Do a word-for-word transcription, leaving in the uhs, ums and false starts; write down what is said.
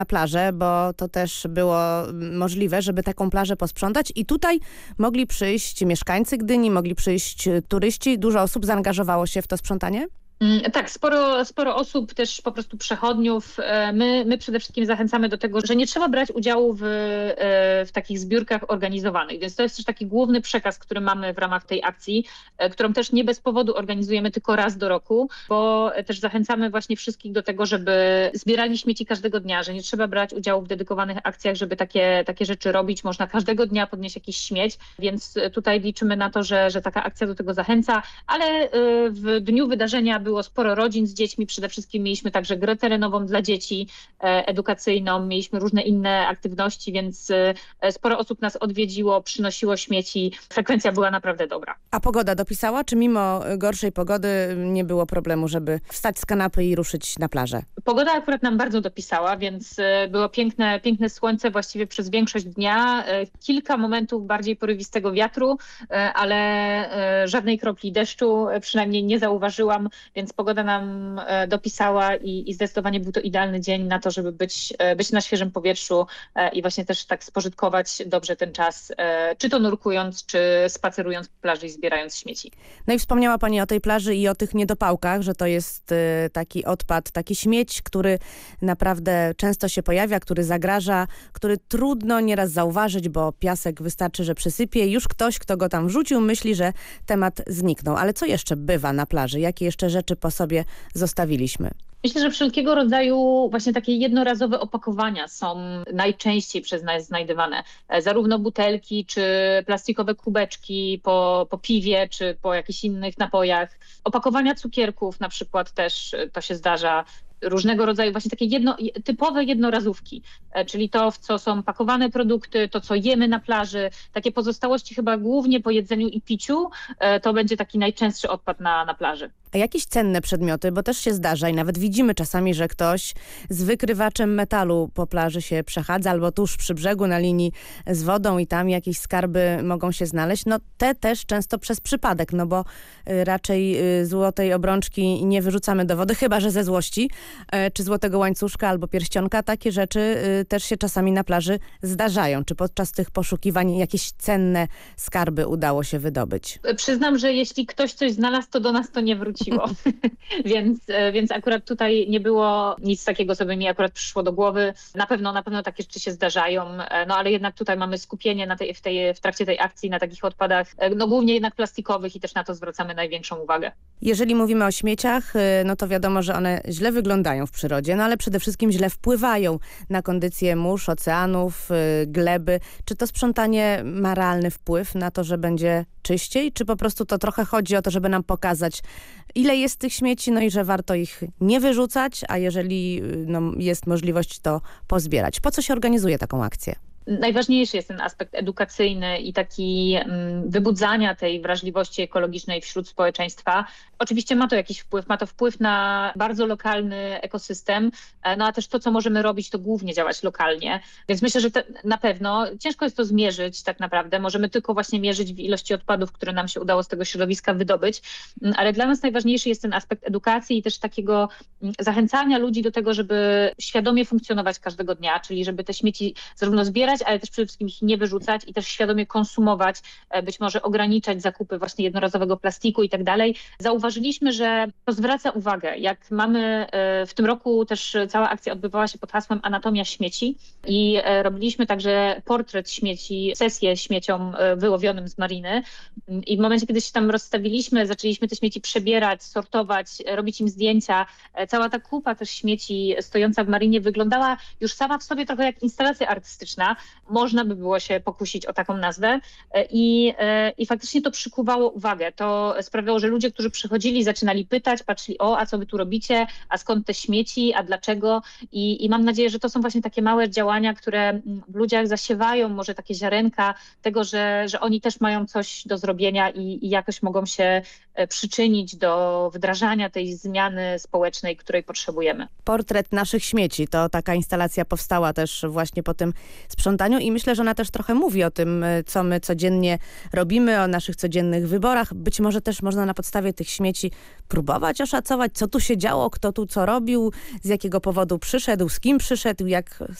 na plażę, bo to też było możliwe, żeby taką plażę posprzątać i tutaj mogli przyjść mieszkańcy Gdyni, mogli przyjść turyści. Dużo osób zaangażowało się w to sprzątanie? Tak, sporo, sporo osób, też po prostu przechodniów. My, my przede wszystkim zachęcamy do tego, że nie trzeba brać udziału w, w takich zbiórkach organizowanych, więc to jest też taki główny przekaz, który mamy w ramach tej akcji, którą też nie bez powodu organizujemy tylko raz do roku, bo też zachęcamy właśnie wszystkich do tego, żeby zbierali śmieci każdego dnia, że nie trzeba brać udziału w dedykowanych akcjach, żeby takie, takie rzeczy robić. Można każdego dnia podnieść jakiś śmieć, więc tutaj liczymy na to, że, że taka akcja do tego zachęca, ale w dniu wydarzenia był Było sporo rodzin z dziećmi, przede wszystkim mieliśmy także grę terenową dla dzieci, edukacyjną, mieliśmy różne inne aktywności, więc sporo osób nas odwiedziło, przynosiło śmieci. Frekwencja była naprawdę dobra. A pogoda dopisała? Czy mimo gorszej pogody nie było problemu, żeby wstać z kanapy i ruszyć na plażę? Pogoda akurat nam bardzo dopisała, więc było piękne, piękne słońce właściwie przez większość dnia. Kilka momentów bardziej porywistego wiatru, ale żadnej kropli deszczu przynajmniej nie zauważyłam, więc pogoda nam dopisała i, i zdecydowanie był to idealny dzień na to, żeby być, być na świeżym powietrzu i właśnie też tak spożytkować dobrze ten czas, czy to nurkując, czy spacerując po plaży i zbierając śmieci. No i wspomniała Pani o tej plaży i o tych niedopałkach, że to jest taki odpad, taki śmieć, który naprawdę często się pojawia, który zagraża, który trudno nieraz zauważyć, bo piasek wystarczy, że przysypie. Już ktoś, kto go tam wrzucił, myśli, że temat zniknął. Ale co jeszcze bywa na plaży? Jakie jeszcze rzeczy po sobie zostawiliśmy? Myślę, że wszelkiego rodzaju właśnie takie jednorazowe opakowania są najczęściej przez nas znajdywane. Zarówno butelki, czy plastikowe kubeczki po, po piwie, czy po jakichś innych napojach. Opakowania cukierków na przykład też to się zdarza. Różnego rodzaju właśnie takie jedno, typowe jednorazówki, czyli to, w co są pakowane produkty, to, co jemy na plaży, takie pozostałości chyba głównie po jedzeniu i piciu, to będzie taki najczęstszy odpad na, na plaży. A jakieś cenne przedmioty, bo też się zdarza i nawet widzimy czasami, że ktoś z wykrywaczem metalu po plaży się przechadza albo tuż przy brzegu na linii z wodą i tam jakieś skarby mogą się znaleźć. No te też często przez przypadek, no bo raczej złotej obrączki nie wyrzucamy do wody, chyba że ze złości, czy złotego łańcuszka albo pierścionka. Takie rzeczy też się czasami na plaży zdarzają. Czy podczas tych poszukiwań jakieś cenne skarby udało się wydobyć? Przyznam, że jeśli ktoś coś znalazł, to do nas to nie wróci. więc, więc akurat tutaj nie było nic takiego, co by mi akurat przyszło do głowy. Na pewno, na pewno takie rzeczy się zdarzają, no ale jednak tutaj mamy skupienie na tej, w, tej, w trakcie tej akcji na takich odpadach, no głównie jednak plastikowych i też na to zwracamy największą uwagę. Jeżeli mówimy o śmieciach, no to wiadomo, że one źle wyglądają w przyrodzie, no ale przede wszystkim źle wpływają na kondycję mórz, oceanów, gleby. Czy to sprzątanie ma realny wpływ na to, że będzie czyściej, czy po prostu to trochę chodzi o to, żeby nam pokazać, ile jest tych śmieci, no i że warto ich nie wyrzucać, a jeżeli no, jest możliwość, to pozbierać. Po co się organizuje taką akcję? Najważniejszy jest ten aspekt edukacyjny i taki um, wybudzania tej wrażliwości ekologicznej wśród społeczeństwa. Oczywiście ma to jakiś wpływ, ma to wpływ na bardzo lokalny ekosystem, no a też to, co możemy robić, to głównie działać lokalnie. Więc myślę, że te, na pewno ciężko jest to zmierzyć tak naprawdę. Możemy tylko właśnie mierzyć w ilości odpadów, które nam się udało z tego środowiska wydobyć, ale dla nas najważniejszy jest ten aspekt edukacji i też takiego zachęcania ludzi do tego, żeby świadomie funkcjonować każdego dnia, czyli żeby te śmieci zarówno zbierać, ale też przede wszystkim ich nie wyrzucać i też świadomie konsumować, być może ograniczać zakupy właśnie jednorazowego plastiku i tak dalej. Zauważyliśmy, że to zwraca uwagę. Jak mamy w tym roku też cała akcja odbywała się pod hasłem Anatomia śmieci i robiliśmy także portret śmieci, sesję śmieciom wyłowionym z mariny i w momencie, kiedy się tam rozstawiliśmy, zaczęliśmy te śmieci przebierać, sortować, robić im zdjęcia. Cała ta kupa też śmieci stojąca w marinie wyglądała już sama w sobie trochę jak instalacja artystyczna. Można by było się pokusić o taką nazwę i, i faktycznie to przykuwało uwagę. To sprawiało, że ludzie, którzy przychodzili, zaczynali pytać, patrzyli, o, a co wy tu robicie, a skąd te śmieci, a dlaczego? I, i mam nadzieję, że to są właśnie takie małe działania, które w ludziach zasiewają może takie ziarenka tego, że, że oni też mają coś do zrobienia i, i jakoś mogą się przyczynić do wdrażania tej zmiany społecznej, której potrzebujemy. Portret naszych śmieci to taka instalacja powstała też właśnie po tym sprzątaniu sprzątaniu i myślę, że ona też trochę mówi o tym, co my codziennie robimy, o naszych codziennych wyborach. Być może też można na podstawie tych śmieci próbować oszacować, co tu się działo, kto tu co robił, z jakiego powodu przyszedł, z kim przyszedł, jak